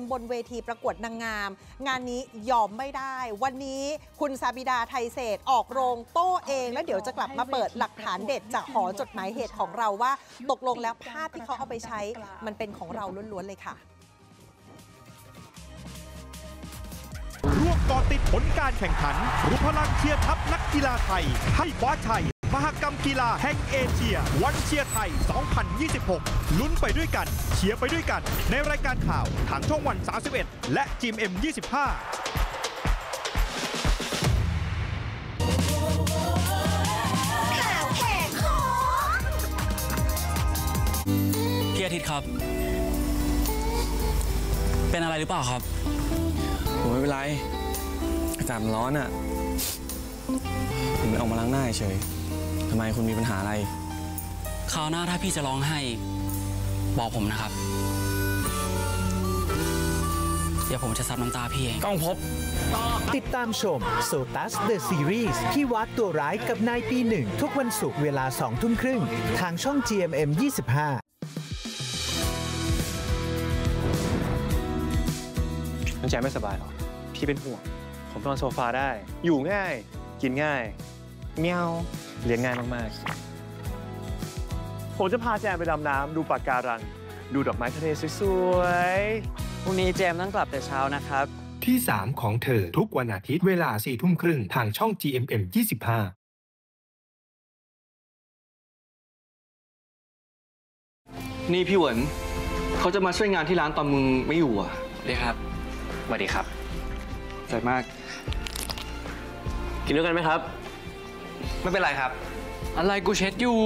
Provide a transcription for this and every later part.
บนเวทีประกวดนางงามงานนี้ยอมไม่ได้วันนี้คุณซาบิดาไทยเศษออกโรงโต้เองแล้วเดี๋ยวจะกลับมาเปิดหลักฐานเด็ดจากหอจดหมายเหตุของเราว่าตกลงแล้วภาพที่เขาเอาไปใช้มันเป็นของเราล้วนๆเลยค่ะร่วมก่อติดผลการแข่งขันรุพลังเชียร์ทัพนักกีฬาไทยให้คว้าชัยมหกรรมกีฬาแห่งเอเชียวันเชียร์ไทย 2026 ลุ้นไปด้วยกันเชียร์ไปด้วยกันในรายการข่าวทางช่องวัน 31 และGMM 25 พี่อาทิตย์ครับเป็นอะไรหรือเปล่าครับผมไม่เป็นไรอากาศมันร้อนอ่ะผมออกมาล้างหน้าเฉยทำไมคุณมีปัญหาอะไรคราวหน้าถ้าพี่จะร้องไห้บอกผมนะครับเดี๋ยวผมจะซับน้ำตาพี่เองก้องพบติดตามชม Sotus The Series พี่วัดตัวร้ายกับนายปีหนึ่งทุกวันศุกร์เวลา 20:30 น.ทางช่อง GMM 25 มันใจไม่สบายหรอพี่เป็นห่วงผมนอนโซฟาได้อยู่ง่ายกินง่ายเมียวเลี้ยงง่ายมากๆผมจะพาแจมไปดำน้ำดูปะการังดูดอกไม้ทะเลสวยๆพรุ่งนี้แจมต้องกลับแต่เช้านะครับที่ 3 ของเธอทุกวันอาทิตย์เวลา 4:30 น.ทางช่อง GMM 25 นี่พี่เหวินเขาจะมาช่วยงานที่ร้านตอนมึงไม่อยู่อ่ะเลยครับสวัสดีครับใจมากกินด้วยกันไหมครับไม่เป็นไรครับอะไรกูเช็ดอยู่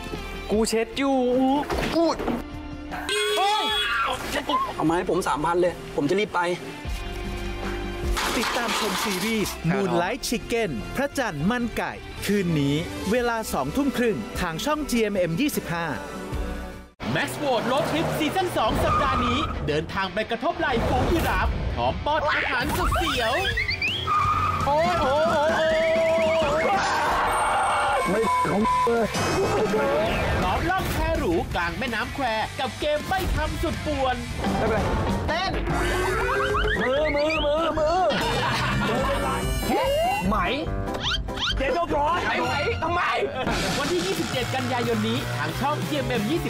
เอามาให้ผม 3,000 เลยผมจะรีบไปติดตามชมซีรีส์ Moonlight Chicken พระจันทร์มันไก่คืนนี้เวลา 20:30 น.ทางช่อง GMM 25 Max World Road Trip ซีซั่น 2 สัปดาห์นี้เดินทางไปกระทบไหล่ฝูงยีราฟพร้อมป้อนอาหารสุดเสียวโอ้ไม่ของเลยล้อมล่องแพหรูกลางแม่น้ำแควกับเกมใบ้คำสุดป่วนเต้นมือแค่ไหมเจ๊ต้องร้อนไหมทำไมวันที่ 27 กันยายนนี้ทางช่อง GMM 25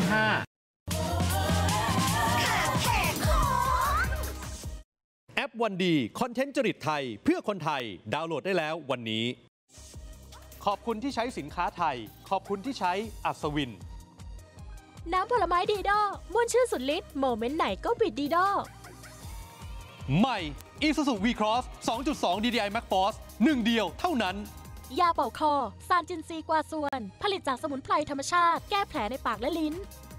แอปวันดีคอนเทนต์จริตไทยเพื่อคนไทยดาวน์โหลดได้แล้ววันนี้ขอบคุณที่ใช้สินค้าไทยขอบคุณที่ใช้อัศวินน้ำผลไม้ดีดอม่วนชื่นสุดฤทธิ์โมเมนต์ไหนก็บิดดีดอใหม่ Isuzu V-Cross 2.2 DDI Max Force 1 เดียวเท่านั้นยาเป่าคอซานจินซีกวาส่วนผลิตจากสมุนไพรธรรมชาติแก้แผลในปากและลิ้น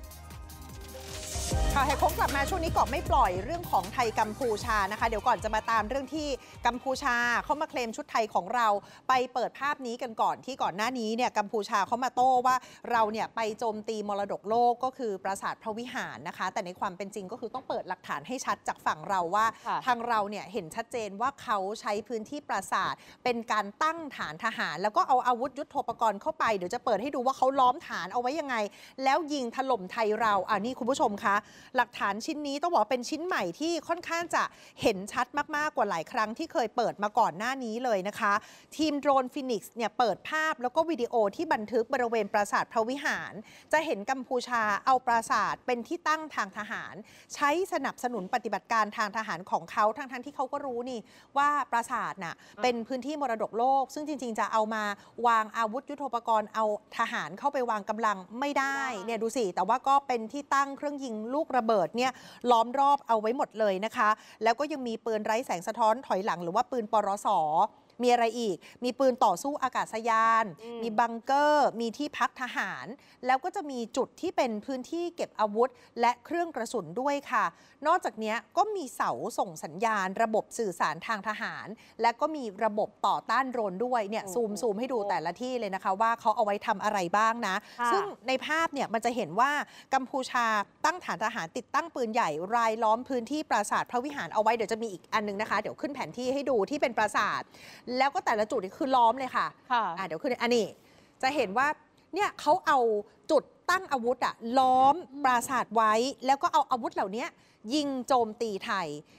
ข่าวแหกโค้งกลับมาช่วงนี้เกาะไม่ปล่อยเรื่องของไทยกัมพูชานะคะเดี๋ยวก่อนจะมาตามเรื่องที่กัมพูชาเขามาเคลมชุดไทยของเราไปเปิดภาพนี้กันก่อนที่ก่อนหน้านี้เนี่ยกัมพูชาเขามาโต้ว่าเราเนี่ยไปโจมตีมรดกโลกก็คือปราสาทพระวิหารนะคะแต่ในความเป็นจริงก็คือต้องเปิดหลักฐานให้ชัดจากฝั่งเราว่าทางเราเนี่ยเห็นชัดเจนว่าเขาใช้พื้นที่ปราสาทเป็นการตั้งฐานทหารแล้วก็เอาอาวุธยุทโธปกรณ์เข้าไปเดี๋ยวจะเปิดให้ดูว่าเขาล้อมฐานเอาไว้ยังไงแล้วยิงถล่มไทยเรานี่คุณผู้ชมคะหลักฐานชิ้นนี้ต้องบอกเป็นชิ้นใหม่ที่ค่อนข้างจะเห็นชัดมากๆกว่าหลายครั้งที่เคยเปิดมาก่อนหน้านี้เลยนะคะทีมโดรนฟินิกซ์เนี่ยเปิดภาพแล้วก็วิดีโอที่บันทึกบริเวณปราสาทพระวิหารจะเห็นกัมพูชาเอาปราสาทเป็นที่ตั้งทางทหารใช้สนับสนุนปฏิบัติการทางทหารของเขาทั้งที่เขาก็รู้นี่ว่าปราสาทน่ะเป็นพื้นที่มรดกโลกซึ่งจริงๆจะเอามาวางอาวุธยุทโธปกรณ์เอาทหารเข้าไปวางกำลังไม่ได้เนี่ยดูสิแต่ว่าก็เป็นที่ตั้งเครื่องยิงลูกระเบิดเนี่ยล้อมรอบเอาไว้หมดเลยนะคะแล้วก็ยังมีปืนไร้แสงสะท้อนถอยหลังหรือว่าปืนปรส.มีอะไรอีกมีปืนต่อสู้อากาศยานมีบังเกอร์มีที่พักทหารแล้วก็จะมีจุดที่เป็นพื้นที่เก็บอาวุธและเครื่องกระสุนด้วยค่ะนอกจากนี้ก็มีเสาส่งสัญญาณระบบสื่อสารทางทหารและก็มีระบบต่อต้านโดรนด้วยเนี่ยซูมให้ดูแต่ละที่เลยนะคะว่าเขาเอาไว้ทำอะไรบ้างนะซึ่งในภาพเนี่ยมันจะเห็นว่ากัมพูชาตั้งฐานทหารติดตั้งปืนใหญ่รายล้อมพื้นที่ปราสาทพระวิหารเอาไว้เดี๋ยวจะมีอีกอันนึงนะคะเดี๋ยวขึ้นแผนที่ให้ดูที่เป็นปราสาทแล้วก็แต่ละจุดนี่คือล้อมเลยค่ะเดี๋ยวขึ้นอันนี้จะเห็นว่าเนี่ยเขาเอาจุดตั้งอาวุธล้อมปราสาทไว้แล้วก็เอาอาวุธเหล่านี้ยิงโจมตีไทย